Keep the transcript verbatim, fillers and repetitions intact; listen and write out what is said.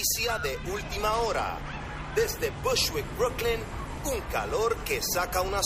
noticia de última hora. Desde Bushwick, Brooklyn, un calor que saca una